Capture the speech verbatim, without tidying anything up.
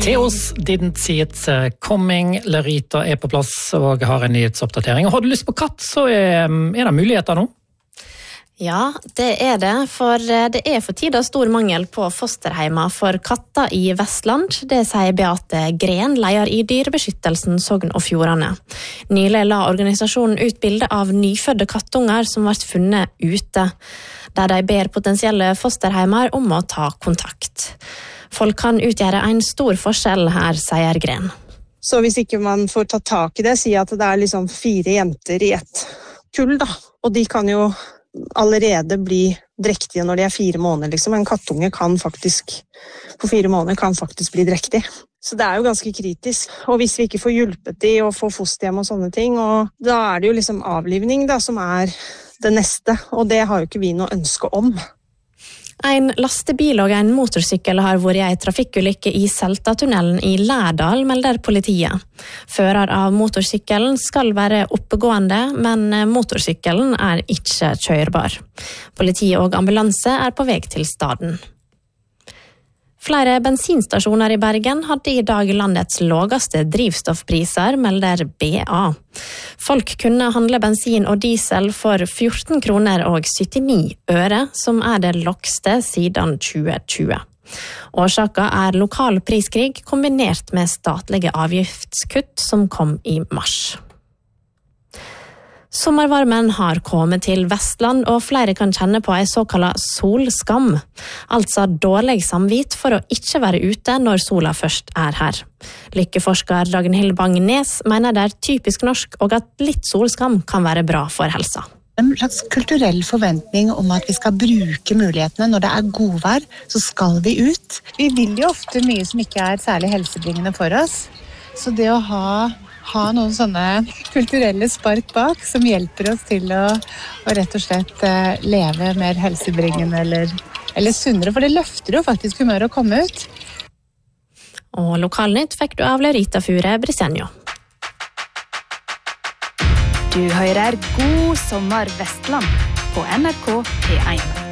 Theos didn't see it coming. Lerita er på plass og har en nyhetsoppdatering. Og har du lyst på katt, så er, er det muligheter nå? Ja, det er det, for det er for tida stor mangel på fosterheimer for katter i Vestland. Det sier Beate Gren, leder i Dyrebeskyttelsen Sogn og Fjordane. Nylig la organisasjonen ut bilde av nyfødde kattunger som ble funnet ute, der de ber potensielle fosterheimer om å ta kontakt. Folk kan utgjøre en stor forskjell her, sier Gren. Så hvis ikke man får ta tak i det, si at det er liksom fire jenter i ett kull, da. Og de kan jo allerede bli drektige når de er fire måneder, liksom. En kattunge kan faktisk, på fire måneder kan faktisk bli drektig. Så det er jo ganske kritisk. Og hvis vi ikke får hjulpet de og får fosterhjem og sånne ting, og da er det jo liksom avlivning da, som er det neste. Og det har jo ikke vi noe ønske om. En lastebil og en motorsykkel har vært i en trafikkulykke i Seltatunnelen i Lærdal, melder politiet. Fører av motorsykkelen skal være oppegående, men motorsykkelen er ikke kjørbar. Politiet og ambulanse er på vei til staden. Flere bensinstasjoner i Bergen hadde i dag landets laveste drivstoffpriser, melder B A. Folk kunne handle bensin og diesel for fjorten kroner og syttini øre, som er det laveste siden tjue tjue. Årsaken er lokal priskrig kombinert med statlige avgiftskutt som kom i mars. Sommervarmen har kommet til Vestland, og flere kan kjenne på en såkalt solskam. Altså dårlig samvitt for å ikke være ute når sola først er her. Lykkeforsker Ragnhild Bang-Nes mener det er typisk norsk, og at litt solskam kan være bra for helsa. En slags kulturell forventning om at vi skal bruke mulighetene. Når det er godvær, så skal vi ut. Vi vil jo ofte mye som ikke er særlig helsebringende for oss. Så det å ha... ha noen sånne kulturelle spark bak som hjelper oss til å, å rett og slett leve mer helsebringende eller, eller sunnere, for det løfter jo faktisk humøret å komme ut. Og Lokalnytt fikk du av Lerita Fure Brisenjo. Du hører God sommer Vestland på N R K P en.